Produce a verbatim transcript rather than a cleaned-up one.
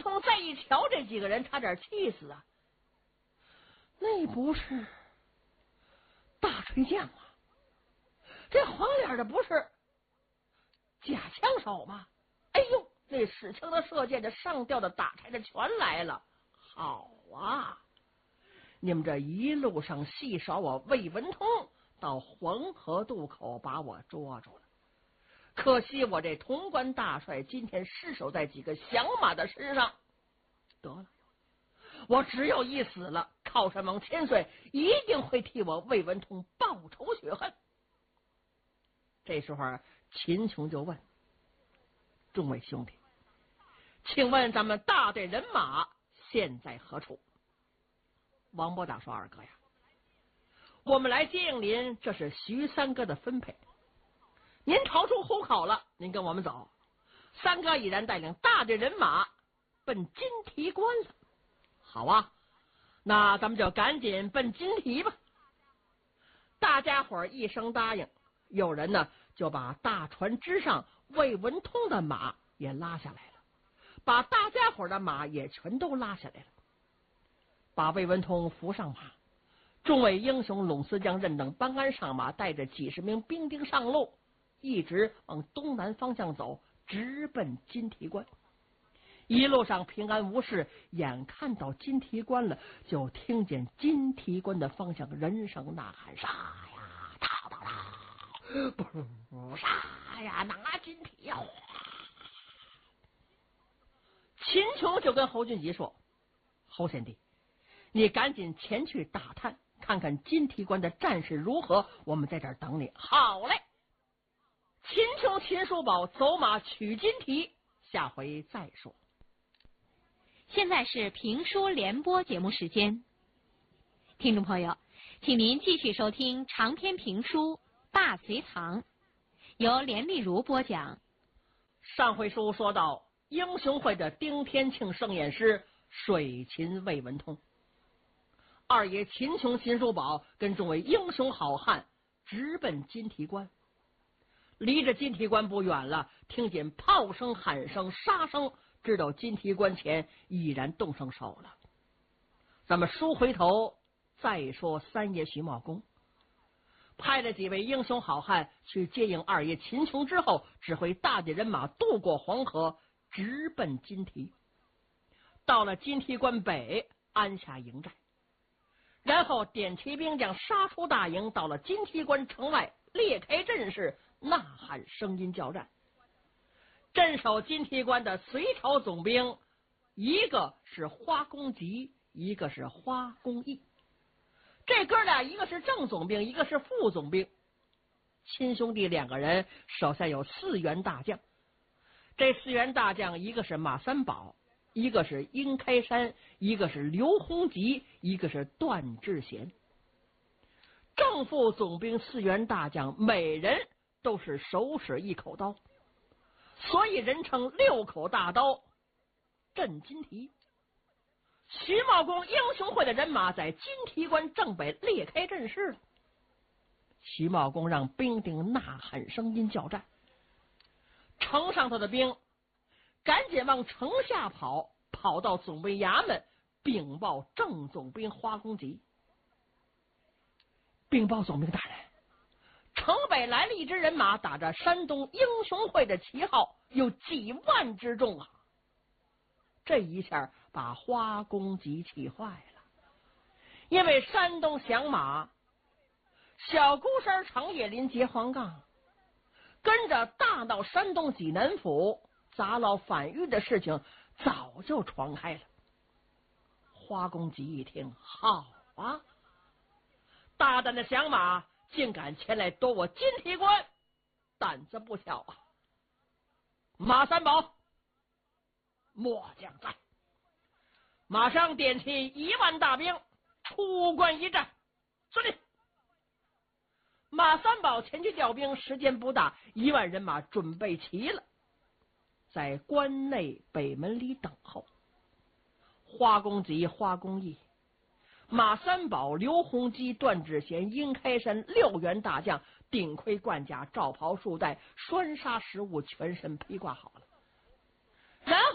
通再一瞧这几个人，差点气死啊！那不是大锤匠吗？这黄脸的不是假枪手吗？哎呦，那使枪的、射箭的、上吊的、打柴的全来了！好啊，你们这一路上戏耍我魏文通，到黄河渡口把我捉住了。可惜我这潼关大帅今天失手在几个响马的身上，得了，我只有一死了，靠山王千岁一定会替我魏文通报仇雪恨。这时候秦琼就问众位兄弟，请问咱们大队人马现在何处？王伯达说，二哥呀，我们来接应您，这是徐三哥的分配。您逃出虎口了，您跟我们走。三哥已然带领大队人马奔金提关了。好啊，那咱们就赶紧奔金提吧。大家伙一声答应，有人呢就把大船之上魏文通的马也拉下来了，把大家伙的马也全都拉下来了，把魏文通扶上马。众位英雄陇司将任等班安上马，带着几十名兵丁上路，一直往东南方向走，直奔金提关。一路上平安无事，眼看到金提关了，就听见金提关的方向人声呐喊：杀呀，打到了！不杀呀，拿金提呀！秦琼就跟侯俊吉说：侯贤弟，你赶紧前去打探，看看金提关的战事如何，我们在这儿等你。好嘞！秦琼、秦叔宝走马取金提，下回再说。 现在是评书联播节目时间，听众朋友，请您继续收听长篇评书《大隋唐》，由连丽如播讲。 上回书说到，英雄会的丁天庆盛宴师水擒魏文通，二爷秦琼、秦叔宝跟众位英雄好汉直奔金提关。离着金提关不远了，听见炮声、喊声、杀声，知道金提关前已然动上手了。咱们书回头再说三爷徐茂公，派了几位英雄好汉去接应二爷秦琼之后，指挥大队人马渡过黄河，直奔金提。到了金提关北，安下营寨，然后点齐兵将，杀出大营，到了金提关城外，裂开阵势，呐喊声音交战。镇守金提关的隋朝总兵，一个是花公吉，一个是花公义。这哥俩一个是正总兵，一个是副总兵，亲兄弟两个人手下有四员大将。这四员大将，一个是马三宝，一个是殷开山，一个是刘洪吉，一个是段志贤。正副总兵四员大将，每人都是手使一口刀，所以人称六口大刀镇金提。徐茂公英雄会的人马在金提关正北裂开阵势了。徐茂公让兵丁呐喊声音交战，城上头的兵赶紧往城下跑，跑到总兵衙门禀报正总兵花公吉。禀报总兵大人，城北来了一支人马，打着山东英雄会的旗号，有几万之众啊！这一下把花公吉气坏了，因为山东响马小孤山长叶林结黄杠，跟着大闹山东济南府砸牢反狱的事情早就传开了。花公吉一听，好啊，大胆的响马竟敢前来夺我金提关，胆子不小啊！马三宝，末将在，马上点起一万大兵出关一战。遵令。马三宝前去调兵，时间不大，一万人马准备齐了，在关内北门里等候。花公吉、花公义、马三宝、刘洪基、段志贤、殷开山六员大将，顶盔贯甲，罩袍束带，拴纱食物，全身披挂好了。然